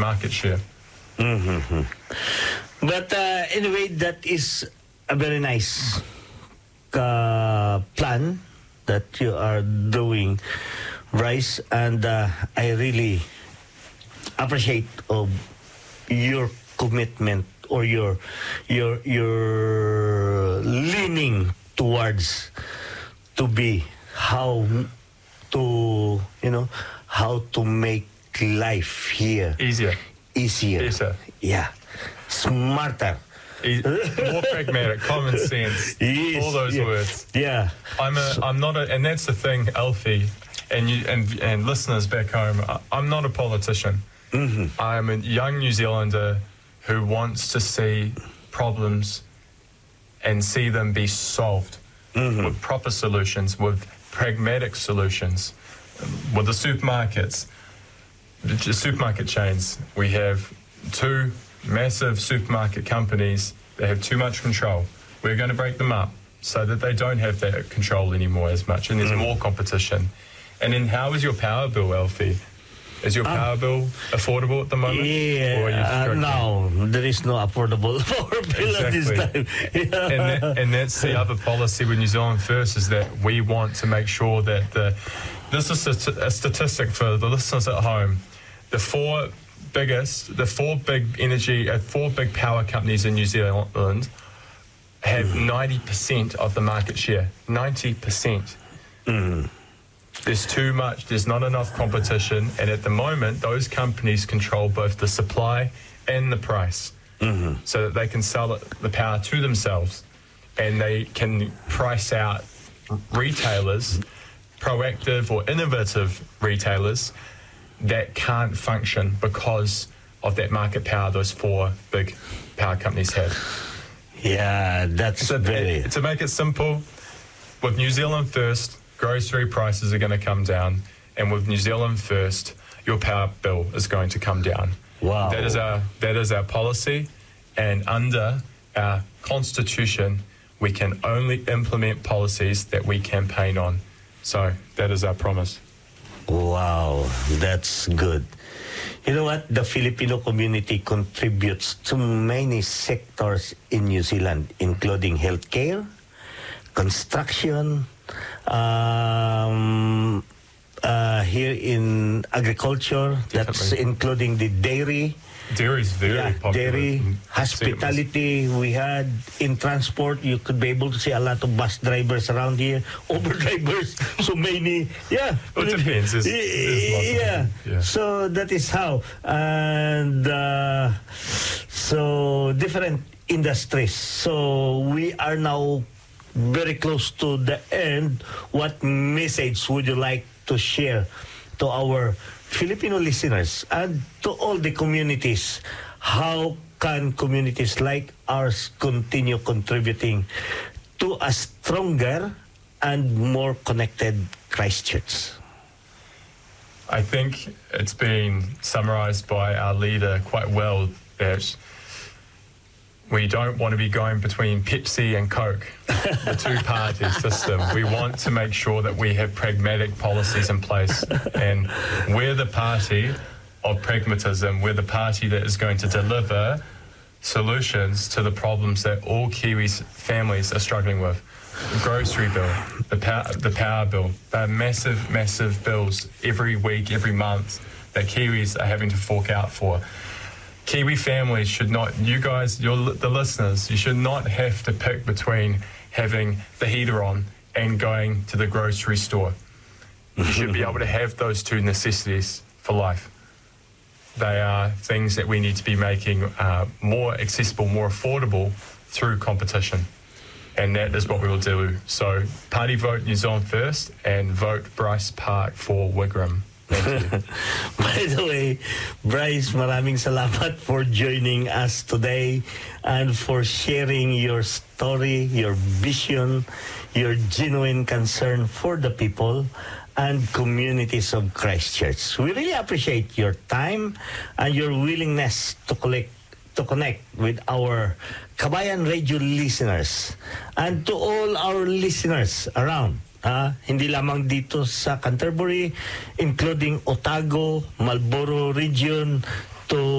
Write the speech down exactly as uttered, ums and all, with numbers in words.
market share. Mm-hmm. But uh, anyway, that is a very nice uh, plan that you are doing, Bryce, and uh, I really appreciate of your commitment or your your your leaning towards to be how to you know how to make life here Easier. easier, Better. yeah, smarter. E- more pragmatic, common sense, Yes, all those yeah. words. Yeah. I'm a, So- I'm not a, and that's the thing, Alfie, and you and and listeners back home. I, I'm not a politician. Mm-hmm. I'm a young New Zealander who wants to see problems and see them be solved Mm-hmm. with proper solutions, with pragmatic solutions, with the supermarkets, the j- supermarket chains. We have two massive supermarket companies that have too much control. We're going to break them up so that they don't have that control anymore as much, and there's more competition. And then how is your power bill, Alfie? Is your power bill affordable at the moment? Or are you Yeah, uh, struggling? no, there is no affordable power bill at this Exactly. time. Yeah. and, that, and that's the other policy with New Zealand First, is that we want to make sure that the this is a, a statistic for the listeners at home. The four biggest, the four big energy, uh, four big power companies in New Zealand have ninety percent of the market share. ninety percent. There's too much, there's not enough competition, and at the moment, those companies control both the supply and the price, so that they can sell it, the power to themselves, and they can price out retailers, proactive or innovative retailers, that can't function because of that market power those four big power companies have. Yeah, that's So very. to make it simple, with New Zealand First, grocery prices are going to come down, and with New Zealand First, your power bill is going to come down. Wow. That is our that is our policy, and under our constitution, we can only implement policies that we campaign on. So that is our promise. Wow, that's good. You know what? The Filipino community contributes to many sectors in New Zealand, including healthcare, construction, um, uh, here in agriculture, that's Definitely. including the dairy, Dairy is very yeah, popular. dairy, in hospitality. We had in transport. You could be able to see a lot of bus drivers around here, Uber drivers, so many. Yeah, Well, it depends. There's- there's lots of yeah. them. Yeah. So that is how, and uh, so different industries. So we are now very close to the end. What message would you like to share to our Filipino listeners and to all the communities? How can communities like ours continue contributing to a stronger and more connected Christchurch? I think it's been summarised by our leader quite well that we don't want to be going between Pepsi and Coke, the two-party system. We want to make sure that we have pragmatic policies in place, and we're the party of pragmatism. We're the party that is going to deliver solutions to the problems that all Kiwis families are struggling with. The grocery bill, the power, the power bill, they're massive, massive bills every week, every month that Kiwis are having to fork out for. Kiwi families should not, you guys, you're the listeners, you should not have to pick between having the heater on and going to the grocery store. You should be able to have those two necessities for life. They are things that we need to be making uh, more accessible, more affordable through competition. And that is what we will do. So party vote New Zealand First and vote Bryce Park for Wigram. Thank you. By the way, Bryce, maraming salamat for joining us today and for sharing your story, your vision, your genuine concern for the people and communities of Christchurch. We really appreciate your time and your willingness to collect to connect with our Kabayan Radio listeners and to all our listeners around. Ah, hindi lamang dito sa Canterbury, including Otago, Marlborough region, to